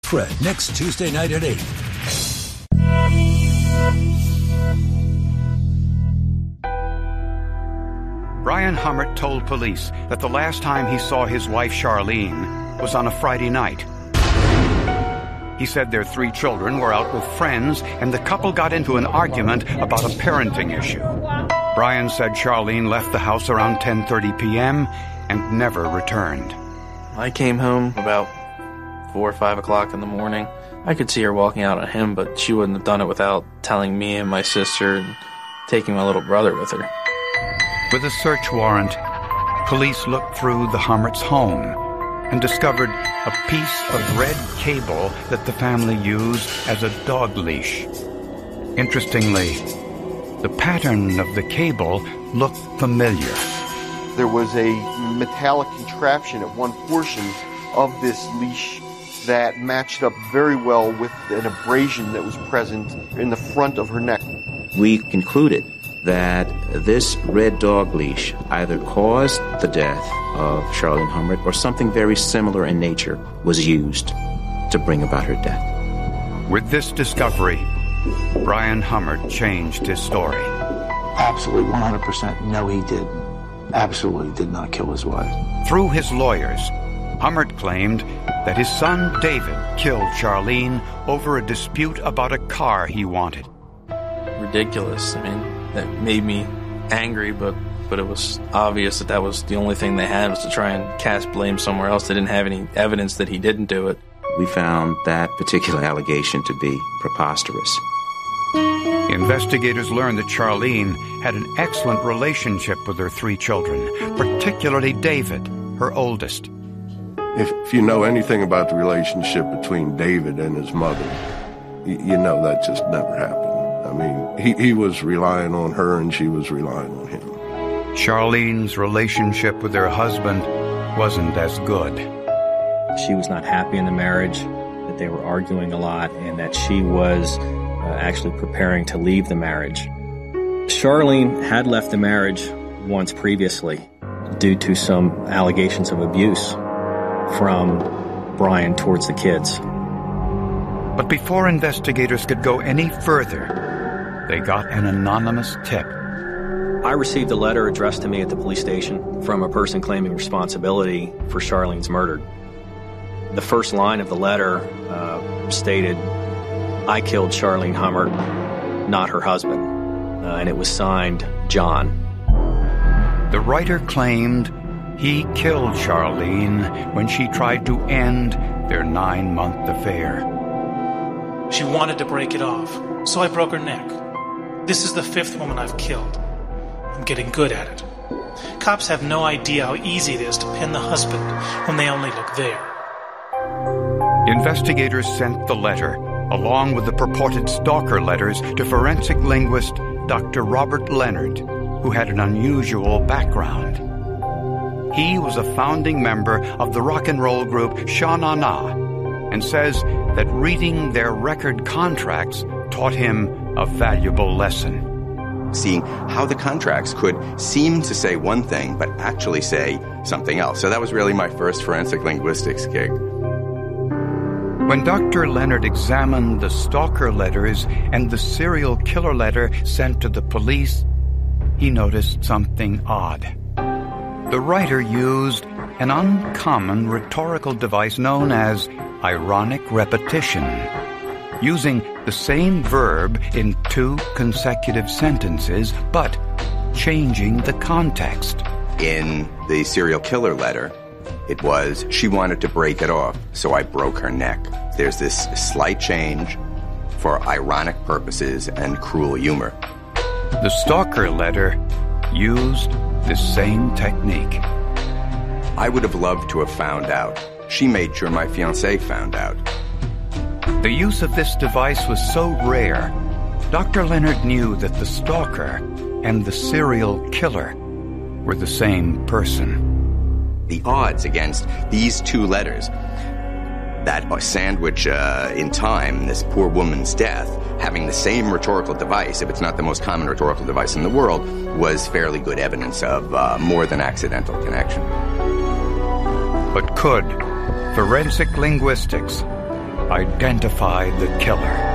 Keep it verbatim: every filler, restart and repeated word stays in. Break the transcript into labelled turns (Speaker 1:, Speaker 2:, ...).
Speaker 1: Fred, next Tuesday night at eight.
Speaker 2: Brian Hummert told police that the last time he saw his wife Charlene was on a Friday night. He said their three children were out with friends and the couple got into an argument about a parenting issue. Brian said Charlene left the house around ten thirty p.m. and never returned.
Speaker 3: I came home about four or five o'clock in the morning. I could see her walking out on him, but she wouldn't have done it without telling me and my sister and taking my little brother with her.
Speaker 2: With a search warrant, police looked through the Hummerts' home and discovered a piece of red cable that the family used as a dog leash. Interestingly, the pattern of the cable looked familiar.
Speaker 4: There was a metallic contraption at one portion of this leash that matched up very well with an abrasion that was present in the front of her neck.
Speaker 5: We concluded that this red dog leash either caused the death of Charlene Hummert or something very similar in nature was used to bring about her death.
Speaker 2: With this discovery, Brian Hummert changed his story.
Speaker 6: Absolutely, one hundred percent. No, he didn't. Absolutely did not kill his wife.
Speaker 2: Through his lawyers, Hummert claimed that his son David killed Charlene over a dispute about a car he wanted.
Speaker 3: Ridiculous. I mean, that made me angry, but but it was obvious that that was the only thing they had was to try and cast blame somewhere else. They didn't have any evidence that he didn't do it.
Speaker 5: We found that particular allegation to be preposterous.
Speaker 2: Investigators learned that Charlene had an excellent relationship with her three children, particularly David, her oldest.
Speaker 7: If, if you know anything about the relationship between David and his mother, you, you know that just never happened. I mean, he, he was relying on her and she was relying on him.
Speaker 2: Charlene's relationship with her husband wasn't as good.
Speaker 8: She was not happy in the marriage, that they were arguing a lot, and that she was uh, actually preparing to leave the marriage. Charlene had left the marriage once previously due to some allegations of abuse from Brian towards the kids.
Speaker 2: But before investigators could go any further, they got an anonymous tip.
Speaker 8: I received a letter addressed to me at the police station from a person claiming responsibility for Charlene's murder. The first line of the letter uh, stated, "I killed Charlene Hummert, not her husband," uh, and it was signed John.
Speaker 2: The writer claimed he killed Charlene when she tried to end their nine-month affair.
Speaker 9: She wanted to break it off, so I broke her neck. This is the fifth woman I've killed. I'm getting good at it. Cops have no idea how easy it is to pin the husband when they only look there.
Speaker 2: Investigators sent the letter, along with the purported stalker letters, to forensic linguist Doctor Robert Leonard, who had an unusual background. He was a founding member of the rock and roll group Sha Na Na, and says that reading their record contracts taught him a valuable lesson.
Speaker 10: Seeing how the contracts could seem to say one thing, but actually say something else. So that was really my first forensic linguistics gig.
Speaker 2: When Doctor Leonard examined the stalker letters and the serial killer letter sent to the police, he noticed something odd. The writer used an uncommon rhetorical device known as ironic repetition, using the same verb in two consecutive sentences, but changing the context.
Speaker 10: In the serial killer letter, it was, she wanted to break it off, so I broke her neck. There's this slight change for ironic purposes and cruel humor.
Speaker 2: The stalker letter used the same technique.
Speaker 10: I would have loved to have found out. She made sure my fiancé found out.
Speaker 2: The use of this device was so rare, Doctor Leonard knew that the stalker and the serial killer were the same person.
Speaker 10: The odds against these two letters that sandwich uh, in time this poor woman's death, having the same rhetorical device, if it's not the most common rhetorical device in the world, was fairly good evidence of uh, more than accidental connection.
Speaker 2: But could forensic linguistics identify the killer.